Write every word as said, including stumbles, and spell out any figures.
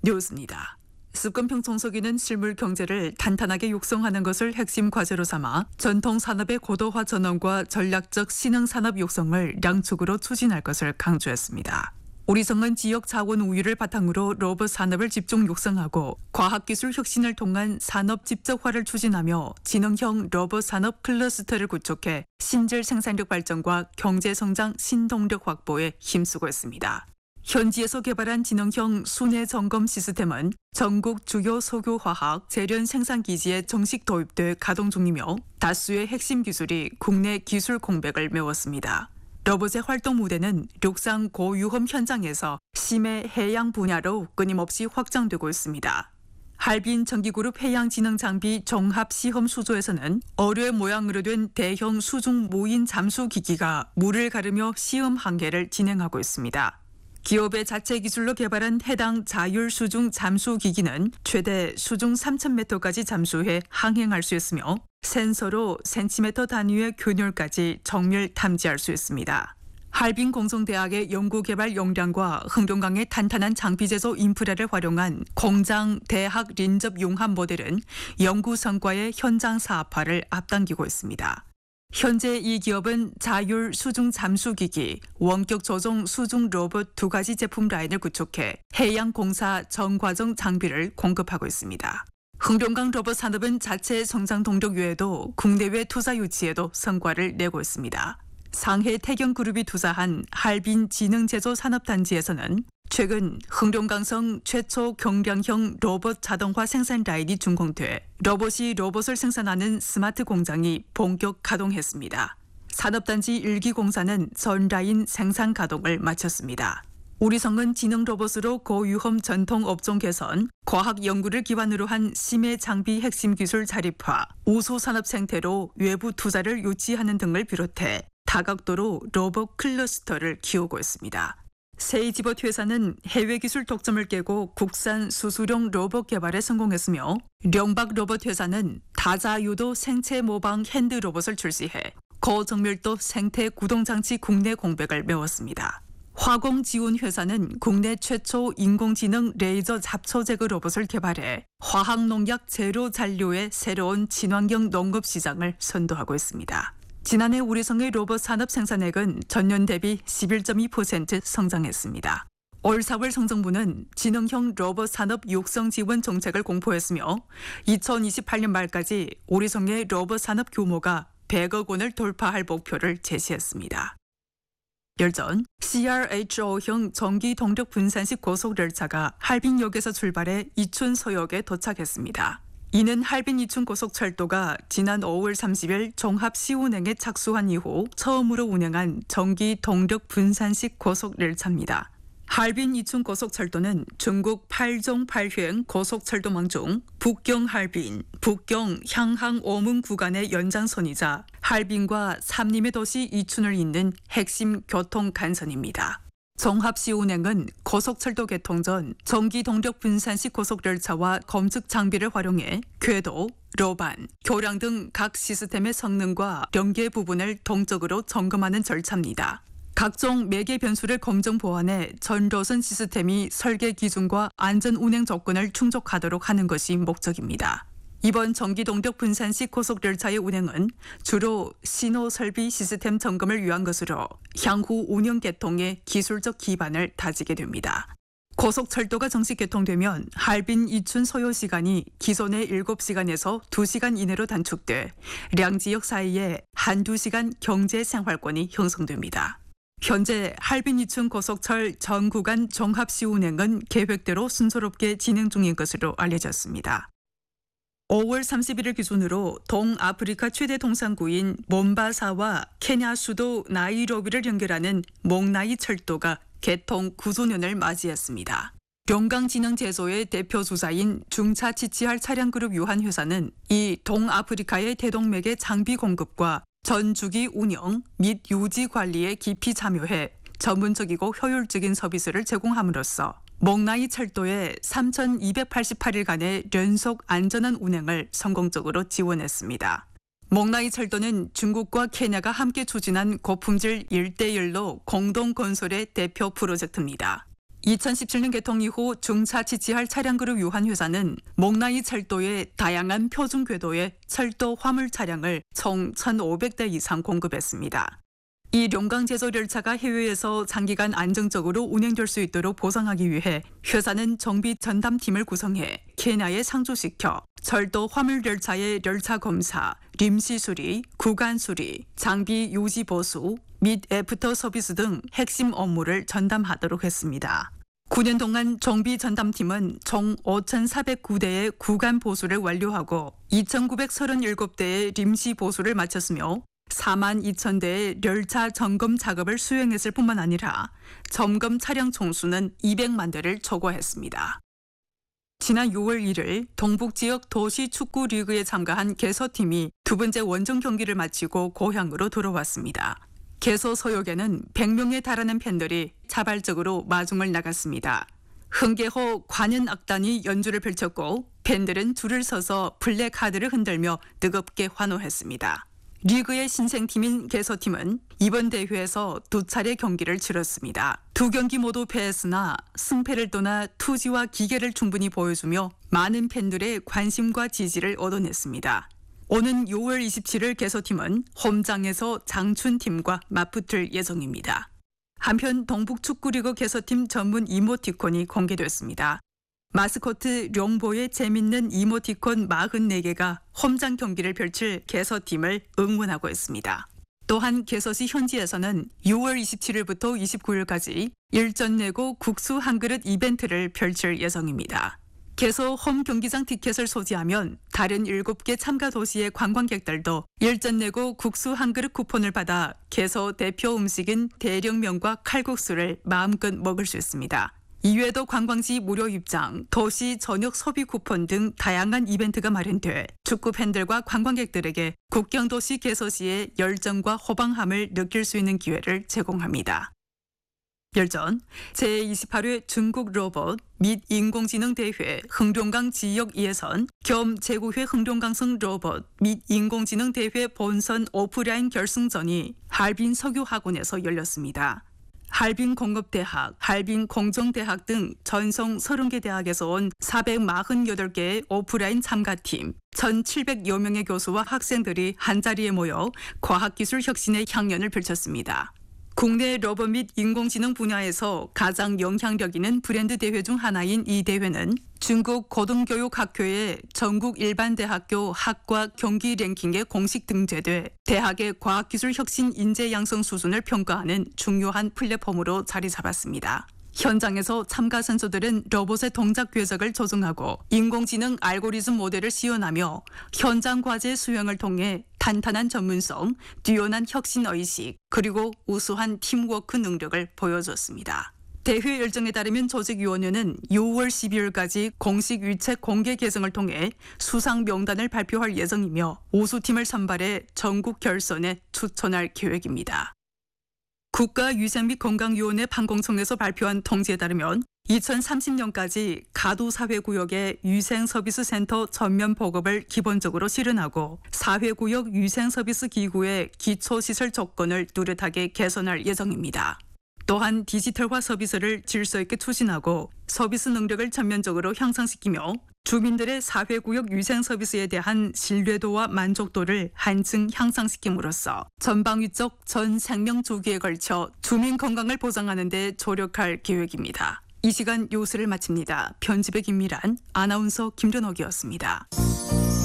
뉴스입니다. 습관평 청소기는 실물 경제를 탄탄하게 육성하는 것을 핵심 과제로 삼아 전통 산업의 고도화 전환과 전략적 신흥 산업 육성을 양축으로 추진할 것을 강조했습니다. 우리성은 지역 자원 우위를 바탕으로 로봇 산업을 집중 육성하고 과학기술 혁신을 통한 산업 집적화를 추진하며 지능형 로봇 산업 클러스터를 구축해 신질 생산력 발전과 경제성장 신동력 확보에 힘쓰고 있습니다. 현지에서 개발한 지능형 순회 점검 시스템은 전국 주요 석유화학 제련 생산 기지에 정식 도입돼 가동 중이며 다수의 핵심 기술이 국내 기술 공백을 메웠습니다. 로봇의 활동 무대는 육상 고위험 현장에서 심해 해양 분야로 끊임없이 확장되고 있습니다. 할빈 전기그룹 해양지능장비 종합시험 수조에서는 어뢰 모양으로 된 대형 수중 무인 잠수 기기가 물을 가르며 시험 항해를 진행하고 있습니다. 기업의 자체 기술로 개발한 해당 자율 수중 잠수 기기는 최대 수중 삼천 미터까지 잠수해 항행할 수 있으며 센서로 센티미터 단위의 균열까지 정밀 탐지할 수 있습니다. 할빈 공성대학의 연구개발 역량과 흥룡강의 탄탄한 장비 제조 인프라를 활용한 공장 대학 린접 융합 모델은 연구 성과의 현장 사업화를 앞당기고 있습니다. 현재 이 기업은 자율 수중 잠수기기, 원격 조종 수중 로봇 두 가지 제품 라인을 구축해 해양공사 전과정 장비를 공급하고 있습니다. 흥룡강 로봇 산업은 자체 성장 동력 외에도 국내외 투자 유치에도 성과를 내고 있습니다. 상해 태경그룹이 투자한 할빈 지능제조 산업단지에서는 최근 흥룡강성 최초 경량형 로봇 자동화 생산 라인이 준공돼 로봇이 로봇을 생산하는 스마트 공장이 본격 가동했습니다. 산업단지 일 기 공사는 전 라인 생산 가동을 마쳤습니다. 우리성은 지능 로봇으로 고위험 전통 업종 개선, 과학 연구를 기반으로 한 심해 장비 핵심 기술 자립화, 우수 산업 생태로 외부 투자를 유치하는 등을 비롯해 다각도로 로봇 클러스터를 키우고 있습니다. 세이지봇 회사는 해외 기술 독점을 깨고 국산 수수용 로봇 개발에 성공했으며 령박 로봇 회사는 다자유도 생체 모방 핸드 로봇을 출시해 고정밀도 생태 구동장치 국내 공백을 메웠습니다. 화공지운 회사는 국내 최초 인공지능 레이저 잡초 제거 로봇을 개발해 화학농약 제로 잔료의 새로운 친환경 농업 시장을 선도하고 있습니다. 지난해 우리성의 로봇 산업 생산액은 전년 대비 십일 점 이 퍼센트 성장했습니다. 올 사월 성정부는 지능형 로봇 산업 육성 지원 정책을 공포했으며 이천이십팔 년 말까지 우리성의 로봇 산업 규모가 백억 원을 돌파할 목표를 제시했습니다. 열전 씨알에이치오형 전기 동력 분산식 고속열차가 할빈역에서 출발해 이춘 서역에 도착했습니다. 이는 할빈 이춘 고속철도가 지난 오월 삼십일 종합 시운행에 착수한 이후 처음으로 운행한 전기 동력 분산식 고속열차입니다. 할빈 이춘 고속철도는 중국 팔 종 팔 횡 고속철도망 중 북경 할빈, 북경 향항 오문 구간의 연장선이자 할빈과 삼림의 도시 이춘을 잇는 핵심 교통 간선입니다. 종합시 운행은 고속철도 개통 전 전기 동력 분산식 고속열차와 검측 장비를 활용해 궤도, 로반, 교량 등 각 시스템의 성능과 연계 부분을 동적으로 점검하는 절차입니다. 각종 매개 변수를 검증 보완해 전 로선 시스템이 설계 기준과 안전 운행 조건을 충족하도록 하는 것이 목적입니다. 이번 전기 동력 분산식 고속열차의 운행은 주로 신호 설비 시스템 점검을 위한 것으로 향후 운영 개통의 기술적 기반을 다지게 됩니다. 고속철도가 정식 개통되면 할빈 이춘 소요 시간이 기존의 일곱 시간에서 두 시간 이내로 단축돼 량 지역 사이에 한두 시간 경제 생활권이 형성됩니다. 현재 할빈 이춘 고속철 전 구간 종합시 운행은 계획대로 순조롭게 진행 중인 것으로 알려졌습니다. 오월 삼십일일 기준으로 동아프리카 최대 동산구인 몬바사와 케냐 수도 나이로비를 연결하는 몽나이 철도가 개통 구조 년을 맞이했습니다. 용강진흥제조의 대표 주사인 중차지치할 차량그룹 유한회사는 이 동아프리카의 대동맥의 장비 공급과 전주기 운영 및 유지 관리에 깊이 참여해 전문적이고 효율적인 서비스를 제공함으로써 몽나이 철도의 삼천이백팔십팔 일간의 연속 안전한 운행을 성공적으로 지원했습니다. 몽나이 철도는 중국과 케냐가 함께 추진한 고품질 일 대일로 공동 건설의 대표 프로젝트입니다. 이천십칠 년 개통 이후 중차 지치할 차량그룹 유한회사는 목나이 철도의 다양한 표준 궤도의 철도 화물 차량을 총 천오백 대 이상 공급했습니다. 이 용강 제조 열차가 해외에서 장기간 안정적으로 운행될 수 있도록 보상하기 위해 회사는 정비 전담팀을 구성해 케냐에 상주시켜 철도 화물 열차의 열차 검사, 림시 수리, 구간 수리, 장비 유지 보수 및 애프터 서비스 등 핵심 업무를 전담하도록 했습니다. 구 년 동안 정비 전담팀은 총 오천사백구 대의 구간 보수를 완료하고 이천구백삼십칠 대의 림시 보수를 마쳤으며 사만 이천 대의 열차 점검 작업을 수행했을 뿐만 아니라 점검 차량 총수는 이백만 대를 초과했습니다. 지난 유월 일일 동북지역 도시축구리그에 참가한 개소팀이 두 번째 원정 경기를 마치고 고향으로 돌아왔습니다. 개소 서역에는 백 명에 달하는 팬들이 자발적으로 마중을 나갔습니다. 흥계호 관현악단이 연주를 펼쳤고 팬들은 줄을 서서 플래카드를 흔들며 뜨겁게 환호했습니다. 리그의 신생팀인 개소팀은 이번 대회에서 두 차례 경기를 치렀습니다. 두 경기 모두 패했으나 승패를 떠나 투지와 기계를 충분히 보여주며 많은 팬들의 관심과 지지를 얻어냈습니다. 오는 유월 이십칠일 개소팀은 홈장에서 장춘팀과 맞붙을 예정입니다. 한편 동북축구리그 개소팀 전문 이모티콘이 공개됐습니다. 마스코트 룡보의 재밌는 이모티콘 사십사 개가 홈장 경기를 펼칠 개소팀을 응원하고 있습니다. 또한 개소시 현지에서는 유월 이십칠일부터 이십구일까지 일전 내고 국수 한 그릇 이벤트를 펼칠 예정입니다. 개소 홈 경기장 티켓을 소지하면 다른 일곱 개 참가 도시의 관광객들도 일전 내고 국수 한 그릇 쿠폰을 받아 개소 대표 음식인 대령면과 칼국수를 마음껏 먹을 수 있습니다. 이외에도 관광지 무료 입장, 도시 저녁 소비 쿠폰 등 다양한 이벤트가 마련돼 축구 팬들과 관광객들에게 국경도시 개소시의 열정과 호방함을 느낄 수 있는 기회를 제공합니다. 열전 제이십팔 회 중국 로봇 및 인공지능 대회 흥룡강 지역 예선 겸 제구 회 흥룡강성 로봇 및 인공지능 대회 본선 오프라인 결승전이 할빈 석유학원에서 열렸습니다. 할빈 공업대학, 할빈 공정대학 등 전성 서른 개 대학에서 온 사백사십팔 개의 오프라인 참가팀, 천칠백여 명의 교수와 학생들이 한자리에 모여 과학기술 혁신의 향연을 펼쳤습니다. 국내 로봇 및 인공지능 분야에서 가장 영향력 있는 브랜드 대회 중 하나인 이 대회는 중국 고등교육학회의 전국 일반대학교 학과 경기 랭킹에 공식 등재돼 대학의 과학기술 혁신 인재 양성 수준을 평가하는 중요한 플랫폼으로 자리 잡았습니다. 현장에서 참가 선수들은 로봇의 동작 궤적을 조정하고 인공지능 알고리즘 모델을 시연하며 현장 과제 수행을 통해 탄탄한 전문성, 뛰어난 혁신의식, 그리고 우수한 팀워크 능력을 보여줬습니다. 대회 일정에 따르면 조직위원회는 유월 십이일까지 공식 위책 공개 개정을 통해 수상 명단을 발표할 예정이며 우수팀을 선발해 전국 결선에 추천할 계획입니다. 국가위생 및 건강위원회 판공청에서 발표한 통지에 따르면 이천삼십 년까지 가두사회구역의 위생서비스센터 전면 보급을 기본적으로 실현하고 사회구역 위생서비스기구의 기초시설 조건을 뚜렷하게 개선할 예정입니다. 또한 디지털화 서비스를 질서 있게 추진하고 서비스 능력을 전면적으로 향상시키며 주민들의 사회구역 위생서비스에 대한 신뢰도와 만족도를 한층 향상시킴으로써 전방위적 전 생명 주기에 걸쳐 주민 건강을 보장하는 데 조력할 계획입니다. 이 시간 뉴스를 마칩니다. 편집의 김미란, 아나운서 김준옥이었습니다.